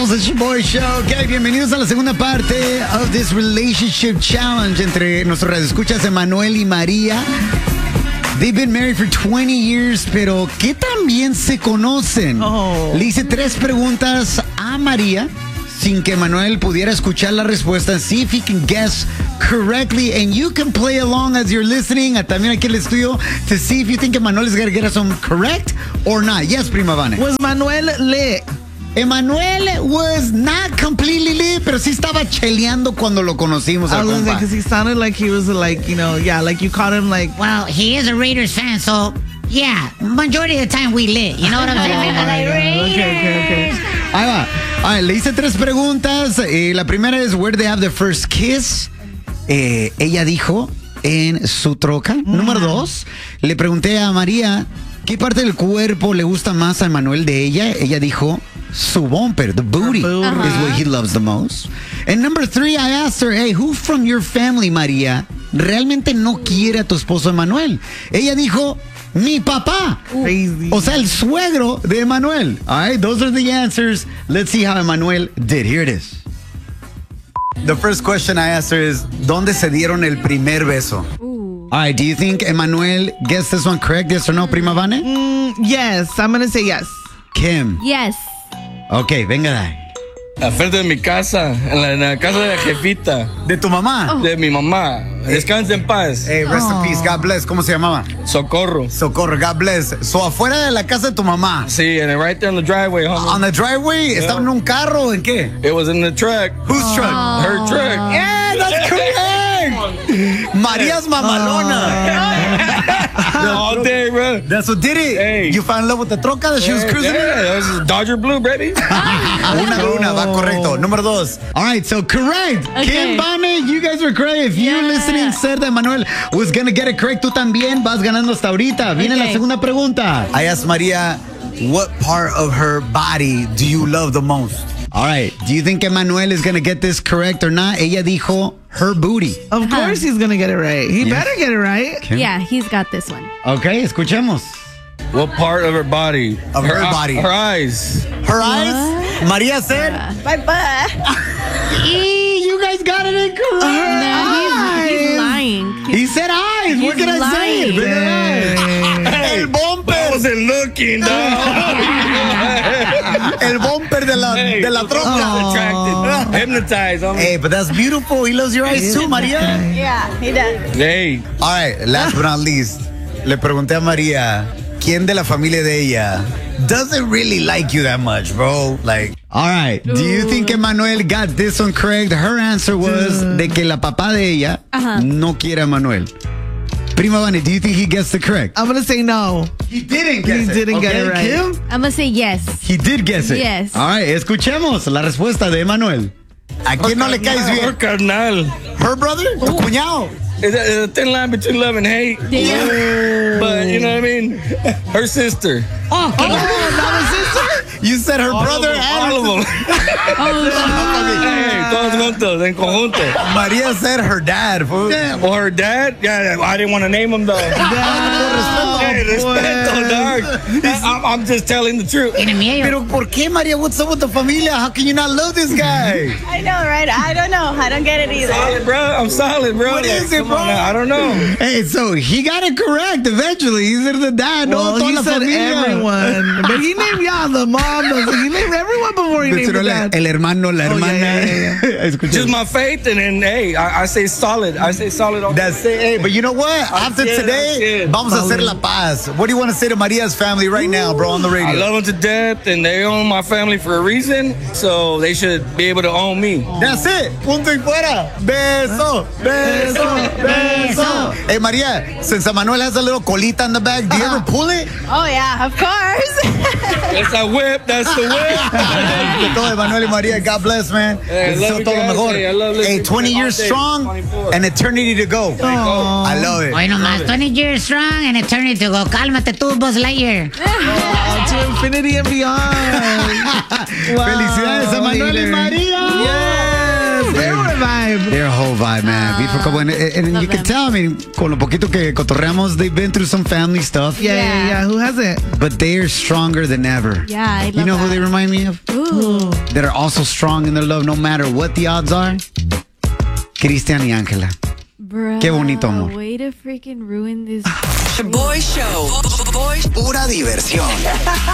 Somos el Boy Show. Okay, bienvenidos a la segunda parte of this relationship challenge entre nuestros radioescuchas Emanuel y María. They've been married for 20 years, pero ¿qué tan bien se conocen? Le hice 3 preguntas a María sin que Emanuel pudiera escuchar la respuesta. See if he can guess correctly, and you can play along as you're listening. También aquí el estudio to see if you think Emanuel is going to get us some correct or not. Yes, Prima Vane. Was Manuel lit? Emanuel was not completely lit, pero sí estaba cheleando cuando lo conocimos al compa. Because he sounded like he was like, you know, yeah, like you caught him like... Well, he is a Raiders fan, so yeah, majority of the time we lit. You know what I'm saying? Okay. Ahí va. Le hice 3 preguntas. La primera es, where did they have their first kiss? Ella dijo, en su troca. Número 2, le pregunté a María, ¿qué parte del cuerpo le gusta más a Emanuel de ella? Ella dijo, su bumper, the booty, is what he loves the most. And number 3, I asked her, hey, who from your family, María, realmente no quiere a tu esposo Emanuel? Ella dijo, mi papá. Crazy. O sea, el suegro de Emanuel. All right, those are the answers. Let's see how Emanuel did. Here it is. The first question I asked her is, ¿dónde se dieron el primer beso? All right, do you think Emanuel gets this one correct? Yes or no, Prima Vane? Yes, I'm going to say yes. Kim. Yes. Okay, venga de ahí. Al frente de mi casa, en la casa de la jefita, ¿De tu mamá? de mi mamá. Descansa en paz. Hey, rest in peace, God bless. ¿Cómo se llamaba? Socorro. Socorro, God bless. So, afuera de la casa de tu mamá. Sí, and right there on the driveway, homie. On the driveway, ¿estaba en un carro? ¿En qué? It was in the truck. Whose truck? Her truck. Yeah, that's correct. María's mamalona. All day, bro. That's what did it. Hey. You fell in love with the troca that she was cruising in? Yeah, that was Dodger Blue, baby. Una, va correcto. Número 2. All right, so correct. Okay. Kim, Vane, you guys were correct. If you're listening, said that Manuel was going to get it correct, tú también vas ganando hasta ahorita. Viene la segunda pregunta. I asked María, what part of her body do you love the most? All right, do you think Emanuel is going to get this correct or not? Ella dijo, her booty. Of course he's going to get it right. He better get it right. Kim? Yeah, he's got this one. Okay, escuchemos. What part of her body? Of her body. Her eyes. Her eyes? María said? My butt. You guys got it incorrect. No, he's lying. He said eyes. What He's can I say? lying. El bumper. I wasn't looking, dog. El bumper de la troca. Attracted. Hypnotized, homie. Hey, but that's beautiful. He loves your eyes too, María. Yeah, he does. Hey. All right, last but not least, le pregunté a María, ¿quién de la familia de ella doesn't really like you that much, bro? Like, all right, do you think Emanuel got this one correct? Her answer was de que la papá de ella no quiere a Emanuel. Prima Vane, do you think he gets it correct? I'm going to say no. He didn't get He didn't get it right. Kim? I'm gonna say yes. He did guess it. Yes. All right, escuchemos la respuesta de Emanuel. ¿A quién no le caes Her bien? carnal. Her brother? Tu cuñado. It's a thin line between love and hate. Yeah. But, you know what I mean? Her sister. Oh, not a sister? You said her brother and All of them. Hey, todos juntos, en conjunto. María said her dad. Fool. Well, her dad, yeah, I didn't want to name him though. Hey, respeto, dog. I'm just telling the truth. Pero ¿por qué, María? What's up with the familia? How can you not love this guy? I know, right? I don't know. I don't get it either. Solid, bro. I'm solid, bro. What is it, Come on bro? now, I don't know. Hey, so he got it correct eventually. He said the dad, Well, no, toda he la said familia. everyone. But he named y'all the mom. He named everyone before he named the dad. El hermano, la hermana. yeah. Escucha. Just my faith, and then, hey, I say solid. I say solid all That's it. Hey, but you know what? After scared, today, I'm scared. vamos a hacer la paz. What do you want to say to Maria's family right now, bro, on the radio? I love them to death, and they own my family for a reason, so they should be able to own me. That's it. Punto y fuera. Beso, beso, beso. Hey, Maria, since Manuel has a little colita in the back, do you ever pull it? Oh, yeah, of course. That's a whip. That's the whip. De todo, Emanuel y María, God bless, man. Hey, I Deseo love you todo lo guys. mejor. Hey, I love listening Hey, 20 to years all day, strong 24. and eternity to go. I love it. Hoy nomás, 20 years strong and eternity to go. Cálmate tú, Buzz Lightyear. To infinity and beyond. Wow. Felicidades a Manuel y María. Yes. They were vibes. vibe. Their whole vibe, man. Beautiful couple. And you can tell, I mean, con lo poquito que cotorreamos, they've been through some family stuff. Yeah. Who hasn't? But they are stronger than ever. Yeah, I love You know who that. they remind me of? Ooh. That are also strong in their love, no matter what the odds are? Cristian y Ángela. Bruh, Qué bonito amor. Way to freaking ruin this. Boy Show. Pura diversión.